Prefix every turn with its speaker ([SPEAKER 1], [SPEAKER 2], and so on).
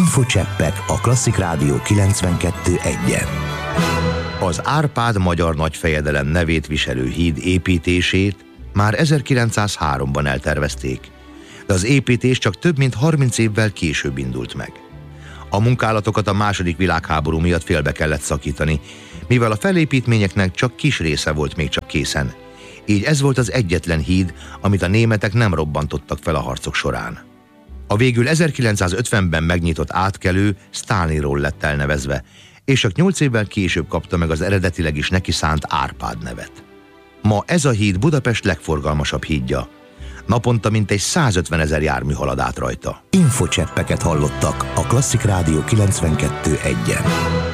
[SPEAKER 1] Infocseppek a Klasszik Rádió 92.1-en. Az Árpád magyar nagyfejedelem nevét viselő híd építését már 1903-ban eltervezték, de az építés csak több mint 30 évvel később indult meg. A munkálatokat a II. Világháború miatt félbe kellett szakítani, mivel a felépítményeknek csak kis része volt még csak készen. Így ez volt az egyetlen híd, amit a németek nem robbantottak fel a harcok során. A végül 1950-ben megnyitott átkelő Sztáliniról lett elnevezve, és csak 8 évvel később kapta meg az eredetileg is neki szánt Árpád nevet. Ma ez a híd Budapest legforgalmasabb hídja. Naponta mintegy 150 000 jármű halad át rajta. Infocseppeket hallottak a Klasszik Rádió 92.1-en.